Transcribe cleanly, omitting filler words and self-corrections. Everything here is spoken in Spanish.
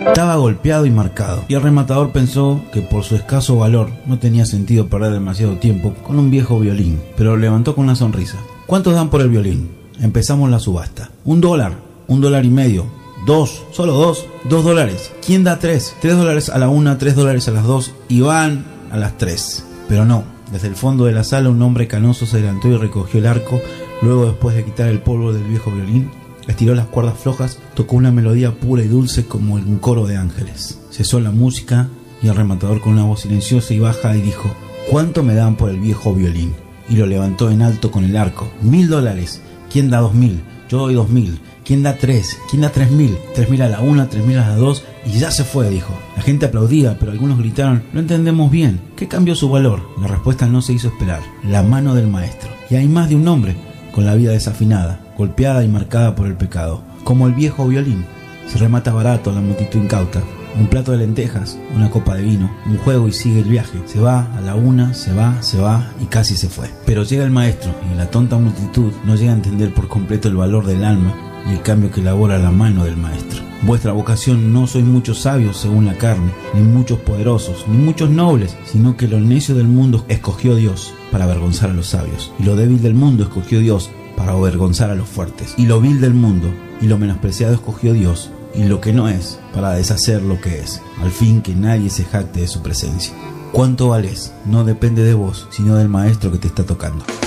Estaba golpeado y marcado, y el rematador pensó que por su escaso valor no tenía sentido perder demasiado tiempo con un viejo violín, pero lo levantó con una sonrisa. ¿Cuántos dan por el violín? Empezamos la subasta. $1, $1.50, 2, solo 2, $2. ¿Quién da 3? $3 a la 1, $3 a las 2 y van a las 3. Pero no, desde el fondo de la sala un hombre canoso se adelantó y recogió el arco. Luego, después de quitar el polvo del viejo violín, estiró las cuerdas flojas, tocó una melodía pura y dulce como un coro de ángeles. Cesó la música y el rematador, con una voz silenciosa y baja, y dijo: ¿cuánto me dan por el viejo violín? Y lo levantó en alto con el arco. $1.000. ¿Quién da 2.000? Yo doy 2.000. ¿Quién da 3? ¿Quién da 3.000? 3.000 a la 1, 3.000 a la 2 y ya se fue, dijo. La gente aplaudía, pero algunos gritaron: no entendemos bien. ¿Qué cambió su valor? La respuesta no se hizo esperar: la mano del maestro. Y hay más de un hombre con la vida desafinada, golpeada y marcada por el pecado. Como el viejo violín, se remata barato a la multitud incauta. Un plato de lentejas, una copa de vino, un juego y sigue el viaje. Se va a la 1, se va y casi se fue. Pero llega el maestro y la tonta multitud no llega a entender por completo el valor del alma y el cambio que elabora la mano del maestro. Vuestra vocación no sois muchos sabios según la carne, ni muchos poderosos, ni muchos nobles, sino que lo necio del mundo escogió Dios para avergonzar a los sabios, y lo débil del mundo escogió Dios para avergonzar a los fuertes, y lo vil del mundo y lo menospreciado escogió Dios, y lo que no es, para deshacer lo que es, al fin que nadie se jacte de su presencia. ¿Cuánto valés? No depende de vos, sino del maestro que te está tocando.